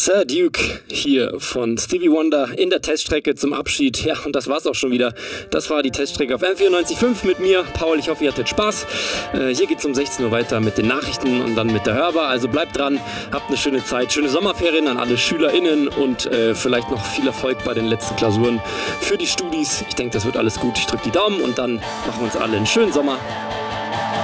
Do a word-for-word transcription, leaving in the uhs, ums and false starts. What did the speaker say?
Sir Duke hier von Stevie Wonder in der Teststrecke zum Abschied. Ja, und das war's auch schon wieder. Das war die Teststrecke auf M vierundneunzig Komma fünf mit mir, Paul. Ich hoffe, ihr hattet Spaß. Äh, hier geht's um sechzehn Uhr weiter mit den Nachrichten und dann mit der Hörbar. Also bleibt dran, habt eine schöne Zeit, schöne Sommerferien an alle SchülerInnen und äh, vielleicht noch viel Erfolg bei den letzten Klausuren für die Studis. Ich denke, das wird alles gut. Ich drücke die Daumen und dann machen wir uns alle einen schönen Sommer.